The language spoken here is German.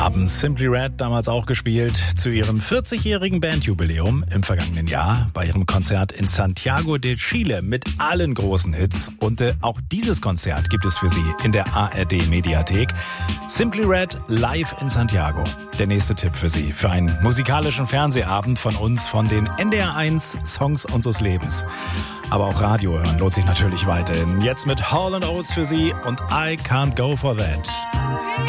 haben Simply Red damals auch gespielt zu ihrem 40-jährigen Bandjubiläum im vergangenen Jahr bei ihrem Konzert in Santiago de Chile mit allen großen Hits. Und auch dieses Konzert gibt es für Sie in der ARD-Mediathek. Simply Red live in Santiago. Der nächste Tipp für Sie für einen musikalischen Fernsehabend von uns, von den NDR1 Songs unseres Lebens. Aber auch Radio hören lohnt sich natürlich weiterhin. Jetzt mit Hall & Oates für Sie und I Can't Go For That.